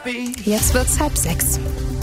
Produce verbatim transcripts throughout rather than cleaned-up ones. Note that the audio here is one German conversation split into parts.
Jetzt wird's halb sechs.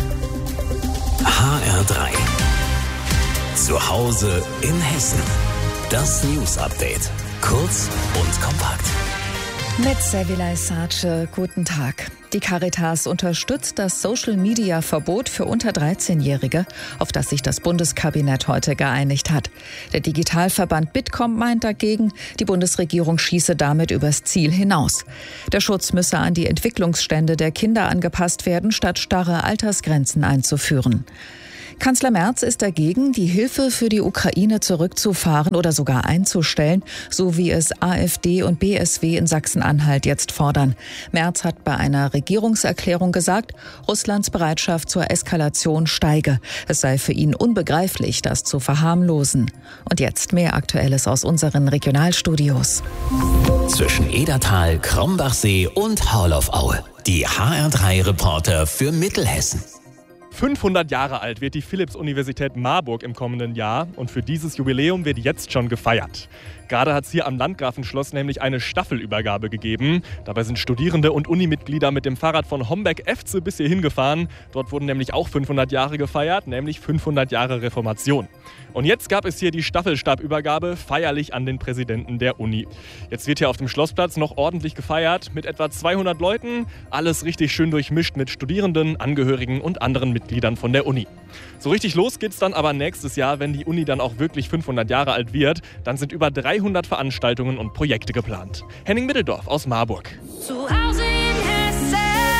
H R drei. Zu Hause in Hessen. Das News Update. Kurz und kompakt. Mit Servilay Sace, guten Tag. Die Caritas unterstützt das Social-Media-Verbot für unter dreizehnjährige, auf das sich das Bundeskabinett heute geeinigt hat. Der Digitalverband Bitkom meint dagegen, die Bundesregierung schieße damit übers Ziel hinaus. Der Schutz müsse an die Entwicklungsstände der Kinder angepasst werden, statt starre Altersgrenzen einzuführen. Kanzler Merz ist dagegen, die Hilfe für die Ukraine zurückzufahren oder sogar einzustellen, so wie es AfD und B S W in Sachsen-Anhalt jetzt fordern. Merz hat bei einer Regierungserklärung gesagt, Russlands Bereitschaft zur Eskalation steige. Es sei für ihn unbegreiflich, das zu verharmlosen. Und jetzt mehr Aktuelles aus unseren Regionalstudios. Zwischen Edertal, Krombachsee und Haarloff-Aue. Die H R drei Reporter für Mittelhessen. fünfhundert Jahre alt wird die Philipps-Universität Marburg im kommenden Jahr und für dieses Jubiläum wird jetzt schon gefeiert. Gerade hat es hier am Landgrafenschloss nämlich eine Staffelübergabe gegeben. Dabei sind Studierende und Unimitglieder mit dem Fahrrad von Homberg-Efze bis hierhin gefahren. Dort wurden nämlich auch fünfhundert Jahre gefeiert, nämlich fünfhundert Jahre Reformation. Und jetzt gab es hier die Staffelstabübergabe feierlich an den Präsidenten der Uni. Jetzt wird hier auf dem Schlossplatz noch ordentlich gefeiert mit etwa zweihundert Leuten. Alles richtig schön durchmischt mit Studierenden, Angehörigen und anderen Mitgliedern von der Uni. So richtig los geht's dann aber nächstes Jahr, wenn die Uni dann auch wirklich fünfhundert Jahre alt wird. Dann sind über dreihundert Veranstaltungen und Projekte geplant. Henning Mitteldorf aus Marburg. Zu Hause in Hessen.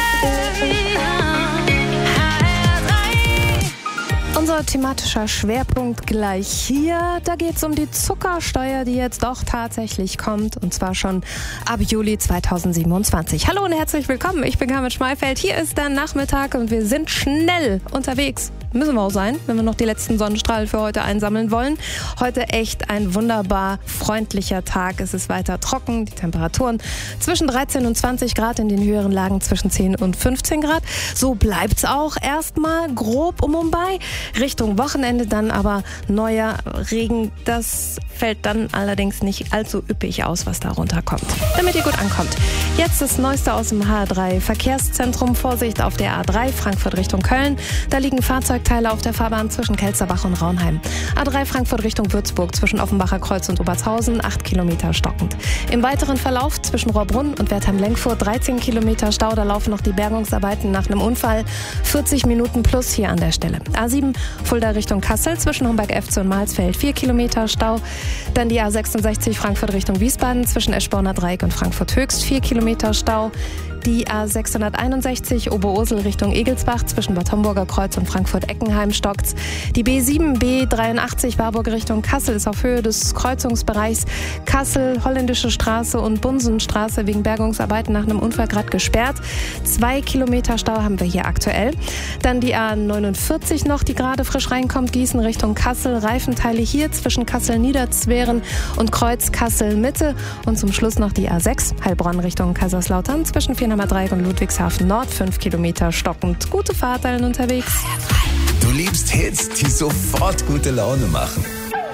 Unser thematischer Schwerpunkt gleich hier. Da geht es um die Zuckersteuer, die jetzt doch tatsächlich kommt. Und zwar schon ab Juli zweitausendsiebenundzwanzig. Hallo und herzlich willkommen. Ich bin Carmen Schmalfeld. Hier ist der Nachmittag und wir sind schnell unterwegs. Müssen wir auch sein, wenn wir noch die letzten Sonnenstrahlen für heute einsammeln wollen. Heute echt ein wunderbar freundlicher Tag. Es ist weiter trocken. Die Temperaturen zwischen dreizehn und zwanzig Grad, in den höheren Lagen zwischen zehn und fünfzehn Grad. So bleibt's auch erstmal grob um und bei. Richtung Wochenende dann aber neuer Regen. Das fällt dann allerdings nicht allzu üppig aus, was da runterkommt. Damit ihr gut ankommt. Jetzt das Neueste aus dem H R drei Verkehrszentrum. Vorsicht auf der A drei Frankfurt Richtung Köln. Da liegen Fahrzeugteile auf der Fahrbahn zwischen Kelsterbach und Raunheim. A drei Frankfurt Richtung Würzburg zwischen Offenbacher Kreuz und Obertshausen, acht Kilometer stockend. Im weiteren Verlauf zwischen Rohrbrunn und Wertheim-Lenkfurt dreizehn Kilometer Stau. Da laufen noch die Bergungsarbeiten nach einem Unfall. vierzig Minuten plus hier an der Stelle. A sieben Fulda Richtung Kassel zwischen Homberg-Efze und Mahlsfeld vier Kilometer Stau. Dann die A sechsundsechzig Frankfurt Richtung Wiesbaden zwischen Eschborner Dreieck und Frankfurt Höchst vier Kilometer Stau. Die A sechshunderteinundsechzig Oberursel Richtung Egelsbach zwischen Bad Homburger Kreuz und Frankfurt-Eckenheim stockt's. Die B sieben B dreiundachtzig Warburg Richtung Kassel ist auf Höhe des Kreuzungsbereichs Kassel, Holländische Straße und Bunsenstraße wegen Bergungsarbeiten nach einem Unfall gerade gesperrt. Zwei Kilometer Stau haben wir hier aktuell. Dann die A neunundvierzig noch, die gerade frisch reinkommt, Gießen Richtung Kassel. Reifenteile hier zwischen Kassel-Niederzweren und Kreuz Kassel-Mitte. Und zum Schluss noch die A sechs, Heilbronn Richtung Kaiserslautern zwischen Vierheimer Dreieck und Ludwigshafen Nord, fünf Kilometer stockend. Gute Fahrt allen unterwegs. Du liebst Hits, die sofort gute Laune machen.